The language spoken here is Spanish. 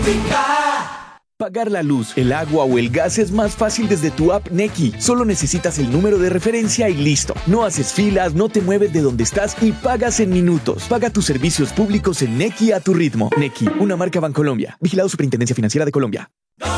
Pagar la luz, el agua o el gas es más fácil desde tu app Nequi. Solo necesitas el número de referencia y listo. No haces filas, no te mueves de donde estás y pagas en minutos. Paga tus servicios públicos en Nequi a tu ritmo. Nequi, una marca Bancolombia. Vigilado Superintendencia Financiera de Colombia.